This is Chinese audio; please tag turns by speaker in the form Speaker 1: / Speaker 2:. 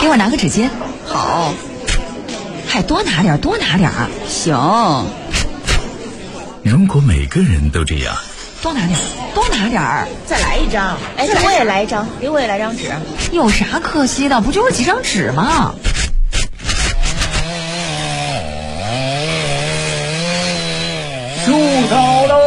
Speaker 1: 会儿拿个纸巾。
Speaker 2: 好，
Speaker 1: 还多拿点，多拿点。
Speaker 2: 行。
Speaker 3: 如果每个人都这样，
Speaker 1: 多拿点，多拿点。
Speaker 4: 再来一张。哎，我也来一张，给我也来张纸。
Speaker 1: 有啥可惜的？不就是几张纸吗？
Speaker 5: 树草的